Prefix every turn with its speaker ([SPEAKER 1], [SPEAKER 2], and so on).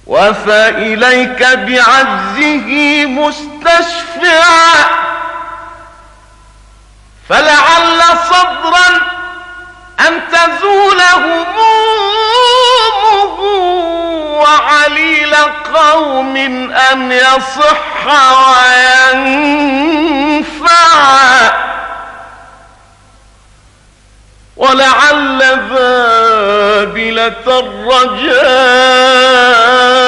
[SPEAKER 1] وفى إليك بعجزه مستشفعا، فلعل صبرا أن تزول همومه، وعليل قوم أن يصح وينفع، ولعل بابلة الرجاء